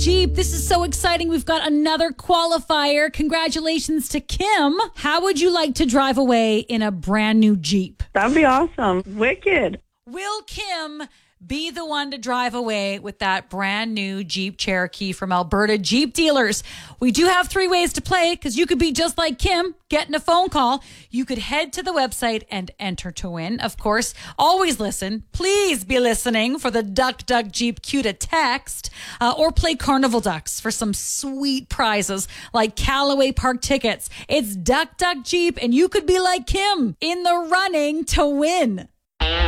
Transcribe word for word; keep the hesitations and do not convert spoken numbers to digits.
Jeep. This is so exciting. We've got another qualifier. Congratulations to Kim. How would you like to drive away in a brand new Jeep? That'd be awesome. Wicked. Will Kim be the one to drive away with that brand new Jeep Cherokee from Alberta Jeep Dealers? We do have three ways to play because you could be just like Kim, getting a phone call. You could head to the website and enter to win. Of course, always listen. Please be listening for the Duck Duck Jeep cue to text, uh, or play Carnival Ducks for some sweet prizes like Callaway Park tickets. It's Duck Duck Jeep, and you could be like Kim in the running to win.